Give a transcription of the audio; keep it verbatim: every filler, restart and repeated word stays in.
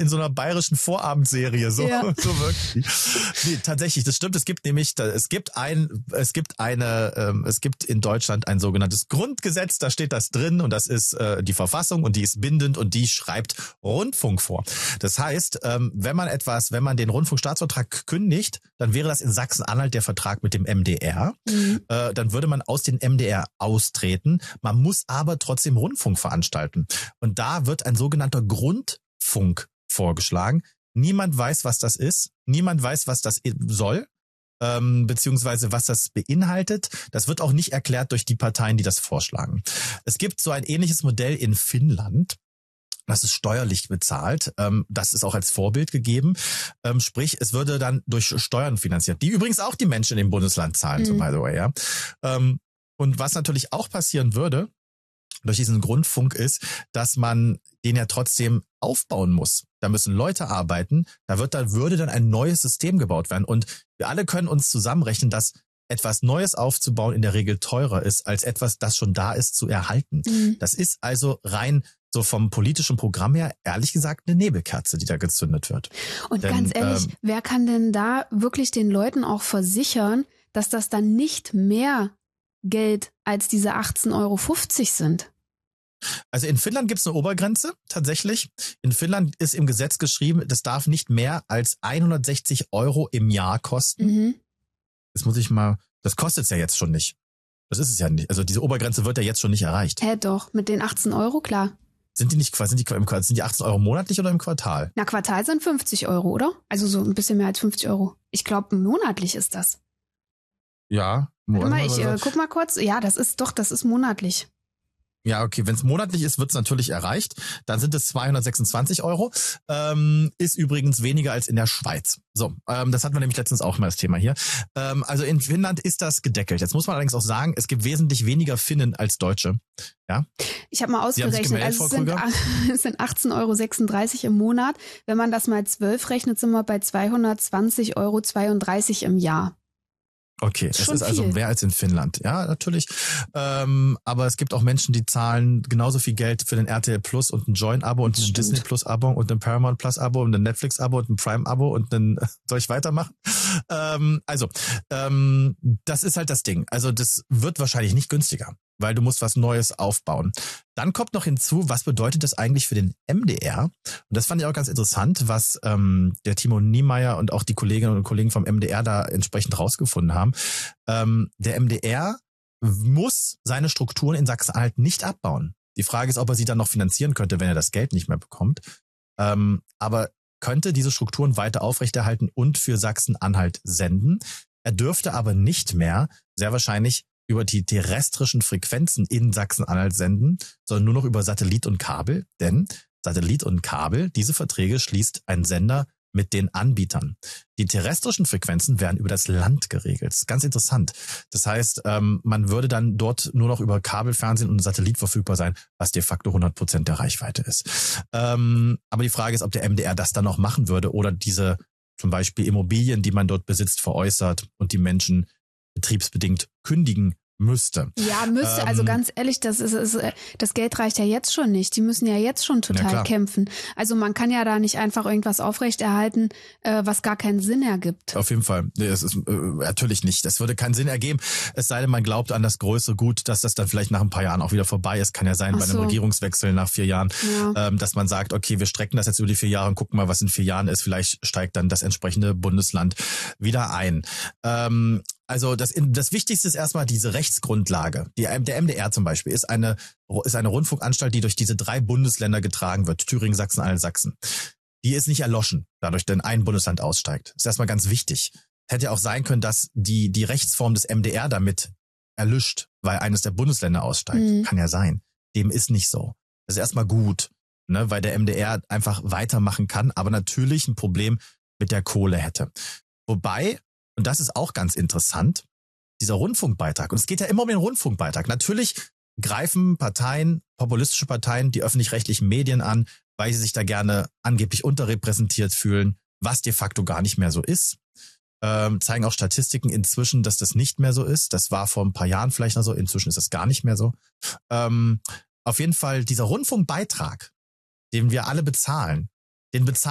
in so einer bayerischen Vorabendserie, so, ja. so wirklich. Nee, tatsächlich, das stimmt. Es gibt nämlich, es gibt ein, es gibt eine, ähm, es gibt in Deutschland ein sogenanntes Grundgesetz, da steht das drin und das ist äh, die Verfassung und die ist bindend und die schreibt Rundfunk vor. Das heißt, ähm, wenn man etwas, wenn man den Rundfunkstaatsvertrag kündigt, dann wäre das in Sachsen-Anhalt der Vertrag mit dem M D R. Mhm. Äh, dann würde man aus dem M D R austreten. Man muss aber trotzdem Rundfunk veranstalten. Und da wird ein sogenannter Grundfunk vorgeschlagen. Niemand weiß, was das ist. Niemand weiß, was das soll, ähm, beziehungsweise was das beinhaltet. Das wird auch nicht erklärt durch die Parteien, die das vorschlagen. Es gibt so ein ähnliches Modell in Finnland. Das ist steuerlich bezahlt. Ähm, das ist auch als Vorbild gegeben. Ähm, sprich, es würde dann durch Steuern finanziert, die übrigens auch die Menschen in dem Bundesland zahlen, mhm. so by the way. Ja. Ähm, und was natürlich auch passieren würde durch diesen Grundfunk ist, dass man den ja trotzdem aufbauen muss. Da müssen Leute arbeiten. Da wird dann würde dann ein neues System gebaut werden. Und wir alle können uns zusammenrechnen, dass etwas Neues aufzubauen in der Regel teurer ist, als etwas, das schon da ist, zu erhalten. Mhm. Das ist also rein so vom politischen Programm her, ehrlich gesagt, eine Nebelkerze, die da gezündet wird. Und Denn, ganz ehrlich, ähm, wer kann denn da wirklich den Leuten auch versichern, dass das dann nicht mehr Geld als diese achtzehn Euro fünfzig sind? Also in Finnland gibt es eine Obergrenze, tatsächlich. In Finnland ist im Gesetz geschrieben, das darf nicht mehr als hundertsechzig Euro im Jahr kosten. Mhm. Das muss ich mal, das kostet es ja jetzt schon nicht. Das ist es ja nicht. Also diese Obergrenze wird ja jetzt schon nicht erreicht. Hä, doch, mit den achtzehn Euro, klar. Sind die nicht, sind die, im, sind die achtzehn Euro monatlich oder im Quartal? Na, Quartal sind fünfzig Euro, oder? Also so ein bisschen mehr als fünfzig Euro. Ich glaube, monatlich ist das. Ja. Warte mal, ich äh, guck mal kurz. Ja, das ist doch, das ist monatlich. Ja, okay, wenn es monatlich ist, wird es natürlich erreicht. Dann sind es zweihundertsechsundzwanzig Euro. Ähm, ist übrigens weniger als in der Schweiz. So, ähm, das hatten wir nämlich letztens auch mal das Thema hier. Ähm, also in Finnland ist das gedeckelt. Jetzt muss man allerdings auch sagen, es gibt wesentlich weniger Finnen als Deutsche. Ja. Ich habe mal ausgerechnet, gemeldet, also es sind, es sind achtzehn Euro sechsunddreißig im Monat. Wenn man das mal zwölf rechnet, sind wir bei zweihundertzwanzig Euro zweiunddreißig im Jahr. Okay, es ist also mehr als in Finnland. Ja, natürlich. Ähm, aber es gibt auch Menschen, die zahlen genauso viel Geld für den R T L Plus und ein Join-Abo und ein Stimmt. Disney Plus-Abo und ein Paramount Plus-Abo und ein Netflix-Abo und ein Prime-Abo und ein, soll ich weitermachen? Ähm, also, ähm, das ist halt das Ding. Also das wird wahrscheinlich nicht günstiger, weil du musst was Neues aufbauen. Dann kommt noch hinzu, was bedeutet das eigentlich für den M D R? Und das fand ich auch ganz interessant, was ähm, der Timo Niemeyer und auch die Kolleginnen und Kollegen vom M D R da entsprechend rausgefunden haben. Ähm, der M D R muss seine Strukturen in Sachsen-Anhalt nicht abbauen. Die Frage ist, ob er sie dann noch finanzieren könnte, wenn er das Geld nicht mehr bekommt. Ähm, aber könnte diese Strukturen weiter aufrechterhalten und für Sachsen-Anhalt senden. Er dürfte aber nicht mehr, sehr wahrscheinlich, über die terrestrischen Frequenzen in Sachsen-Anhalt senden, sondern nur noch über Satellit und Kabel. Denn Satellit und Kabel, diese Verträge schließt ein Sender mit den Anbietern. Die terrestrischen Frequenzen werden über das Land geregelt. Das ist ganz interessant. Das heißt, ähm, man würde dann dort nur noch über Kabelfernsehen und Satellit verfügbar sein, was de facto hundert Prozent der Reichweite ist. Ähm, aber die Frage ist, ob der M D R das dann noch machen würde oder diese zum Beispiel Immobilien, die man dort besitzt, veräußert und die Menschen betriebsbedingt kündigen müsste. Ja, müsste. Ähm, also ganz ehrlich, das ist, ist das Geld reicht ja jetzt schon nicht. Die müssen ja jetzt schon total ja, kämpfen. Also man kann ja da nicht einfach irgendwas aufrechterhalten, äh, was gar keinen Sinn ergibt. Auf jeden Fall. Nee, das ist äh, natürlich nicht. Das würde keinen Sinn ergeben. Es sei denn, man glaubt an das größere Gut, dass das dann vielleicht nach ein paar Jahren auch wieder vorbei ist. Kann ja sein, Ach bei einem so. Regierungswechsel nach vier Jahren, ja. ähm, dass man sagt, okay, wir strecken das jetzt über die vier Jahre und gucken mal, was in vier Jahren ist. Vielleicht steigt dann das entsprechende Bundesland wieder ein. Ähm, Also das, das Wichtigste ist erstmal diese Rechtsgrundlage. Die, der M D R zum Beispiel ist eine, ist eine Rundfunkanstalt, die durch diese drei Bundesländer getragen wird. Thüringen, Sachsen-Anhalt, Sachsen. Die ist nicht erloschen, dadurch, denn ein Bundesland aussteigt. Das ist erstmal ganz wichtig. Hätte ja auch sein können, dass die, die Rechtsform des M D R damit erlischt, weil eines der Bundesländer aussteigt. Mhm. Kann ja sein. Dem ist nicht so. Das ist erstmal gut, ne, weil der M D R einfach weitermachen kann, aber natürlich ein Problem mit der Kohle hätte. Wobei, und das ist auch ganz interessant, dieser Rundfunkbeitrag. Und es geht ja immer um den Rundfunkbeitrag. Natürlich greifen Parteien, populistische Parteien, die öffentlich-rechtlichen Medien an, weil sie sich da gerne angeblich unterrepräsentiert fühlen, was de facto gar nicht mehr so ist. Ähm, zeigen auch Statistiken inzwischen, dass das nicht mehr so ist. Das war vor ein paar Jahren vielleicht noch so. Inzwischen ist das gar nicht mehr so. Ähm, auf jeden Fall dieser Rundfunkbeitrag, den wir alle bezahlen, den bezahlen